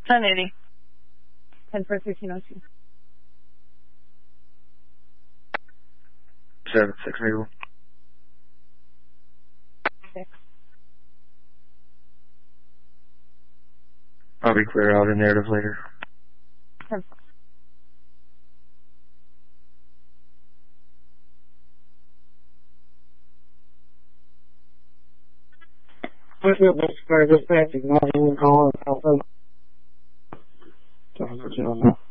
1080. 10 for 1302. 7-6 Maple. 6. I'll be clear out in narrative later. 10. What's up, Mr. Curtis? Patrick, not even calling.